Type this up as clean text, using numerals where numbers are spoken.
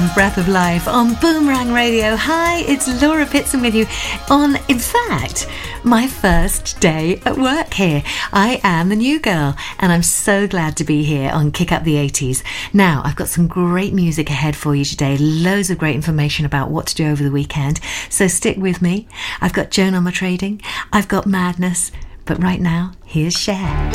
on Breath of Life on Boomerang Radio. Hi, it's Laura Pitson with you on, in fact, my first day at work here. I am the new girl and I'm so glad to be here on Kick Up the 80s. Now, I've got some great music ahead for you today, loads of great information about what to do over the weekend, so stick with me. I've got Joan on my trading, I've got Madness, but right now, here's Cher.